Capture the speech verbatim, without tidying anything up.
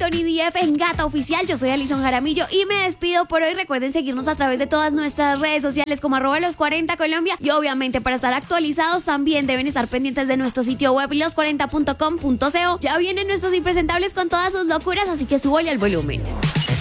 Tony D F en Gata Oficial. Yo soy Alison Jaramillo y me despido por hoy. Recuerden seguirnos a través de todas nuestras redes sociales como arroba los cuarenta Colombia. Y obviamente para estar actualizados también deben estar pendientes de nuestro sitio web los cuarenta punto com punto co. Ya vienen nuestros impresentables con todas sus locuras, así que súbale al volumen.